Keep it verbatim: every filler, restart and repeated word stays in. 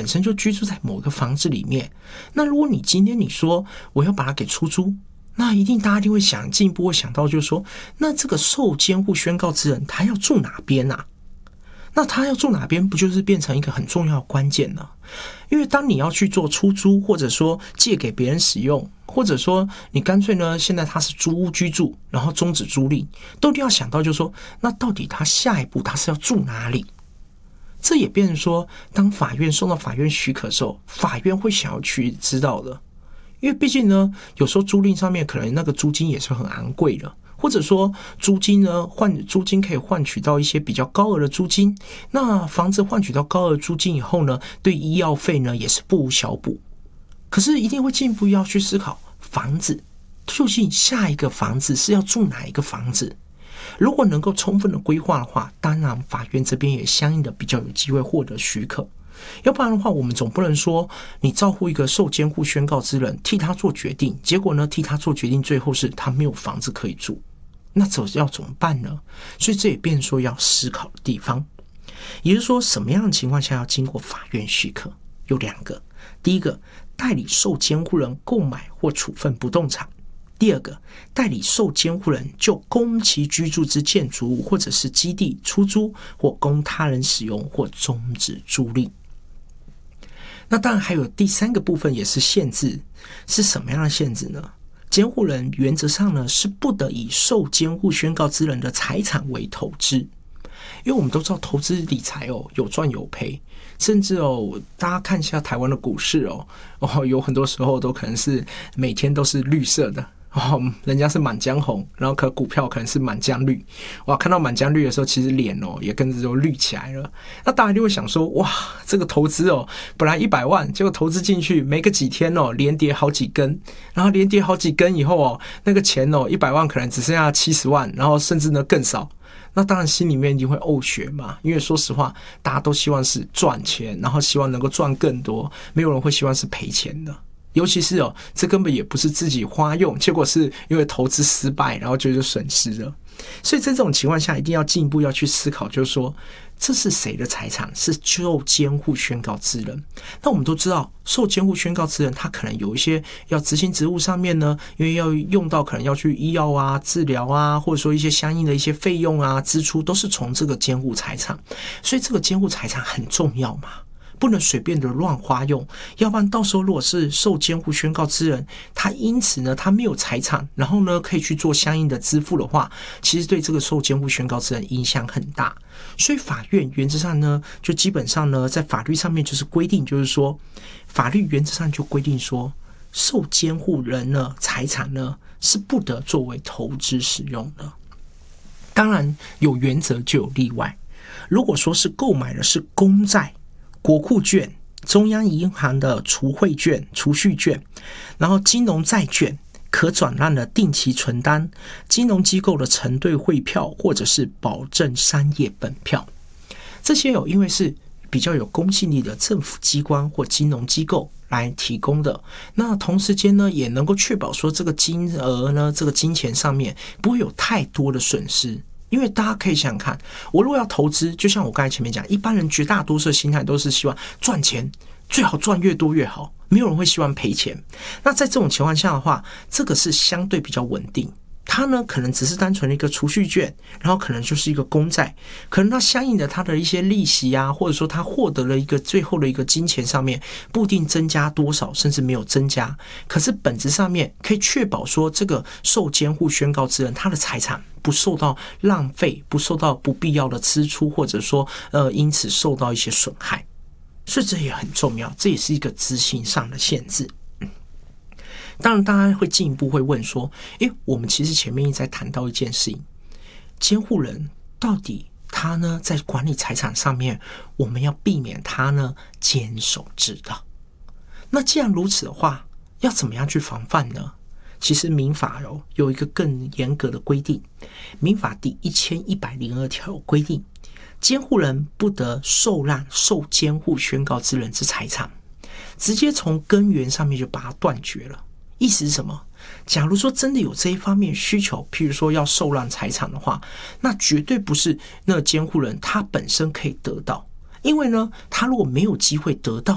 身就居住在某个房子里面，那如果你今天你说我要把它给出租，那一定大家一定会想进一步会想到就是说，那这个受监护宣告之人他要住哪边啊？那他要住哪边不就是变成一个很重要的关键呢？因为当你要去做出租，或者说借给别人使用，或者说你干脆呢现在他是租屋居住，然后终止租赁，都一定要想到就是说，那到底他下一步他是要住哪里？这也变成说，当法院送到法院许可的时候，法院会想要去知道的。因为毕竟呢，有时候租赁上面可能那个租金也是很昂贵的，或者说租金呢换租金可以换取到一些比较高额的租金，那房子换取到高额租金以后呢，对医药费呢也是不无小补。可是一定会进一步要去思考，房子究竟下一个房子是要住哪一个房子？如果能够充分的规划的话，当然法院这边也相应的比较有机会获得许可。要不然的话，我们总不能说你照顾一个受监护宣告之人，替他做决定，结果呢，替他做决定，最后是他没有房子可以住，那这要怎么办呢？所以这也变成说要思考的地方。也就是说，什么样的情况下要经过法院许可？有两个，第一个，代理受监护人购买或处分不动产；第二个，代理受监护人就供其居住之建筑物或者是基地出租或供他人使用或终止租赁。那当然还有第三个部分也是限制，是什么样的限制呢？监护人原则上呢是不得以受监护宣告之人的财产为投资，因为我们都知道投资理财哦有赚有赔，甚至哦大家看一下台湾的股市哦哦有很多时候都可能是每天都是绿色的。哦，人家是满江红，然后可股票可能是满江绿。哇，看到满江绿的时候，其实脸哦也跟着就绿起来了。那大家就会想说，哇，这个投资哦，本来一百万，结果投资进去没个几天哦，连跌好几根，然后连跌好几根以后哦，那个钱哦，一百万可能只剩下七十万，然后甚至呢更少。那当然心里面一定会呕血嘛，因为说实话，大家都希望是赚钱，然后希望能够赚更多，没有人会希望是赔钱的。尤其是哦，这根本也不是自己花用，结果是因为投资失败，然后就就损失了。所以在这种情况下，一定要进一步要去思考，就是说这是谁的财产？是受监护宣告之人。那我们都知道，受监护宣告之人，他可能有一些要执行职务上面呢，因为要用到可能要去医药啊、治疗啊，或者说一些相应的一些费用啊、支出，都是从这个监护财产。所以这个监护财产很重要嘛。不能随便的乱花用，要不然到时候如果是受监护宣告之人，他因此呢他没有财产，然后呢可以去做相应的支付的话，其实对这个受监护宣告之人影响很大。所以法院原则上呢，就基本上呢在法律上面就是规定，就是说法律原则上就规定说，受监护人呢财产呢是不得作为投资使用的。当然有原则就有例外，如果说是购买的是公债、国库券、中央银行的储汇券、储蓄券，然后金融债券、可转让的定期存单、金融机构的承兑汇票，或者是保证商业本票，这些有因为是比较有公信力的政府机关或金融机构来提供的，那同时间呢也能够确保说这个金额呢这个金钱上面不会有太多的损失。因为大家可以想想看，我如果要投资，就像我刚才前面讲，一般人绝大多数的心态都是希望赚钱，最好赚越多越好，没有人会希望赔钱。那在这种情况下的话，这个是相对比较稳定。它呢可能只是单纯的一个储蓄券，然后可能就是一个公债，可能它相应的它的一些利息啊，或者说它获得了一个最后的一个金钱上面不一定增加多少，甚至没有增加，可是本质上面可以确保说这个受监护宣告之人他的财产不受到浪费，不受到不必要的支出，或者说呃因此受到一些损害。所以这也很重要，这也是一个执行上的限制。当然大家会进一步会问说，诶，我们其实前面一直在谈到一件事情，监护人到底他呢在管理财产上面，我们要避免他呢监守自盗。那既然如此的话，要怎么样去防范呢？其实民法有有一个更严格的规定，民法第一千一百零二条规定，监护人不得受让受监护宣告之人之财产，直接从根源上面就把它断绝了。意思是什么？假如说真的有这一方面需求，譬如说要受让财产的话，那绝对不是那个监护人他本身可以得到，因为呢，他如果没有机会得到，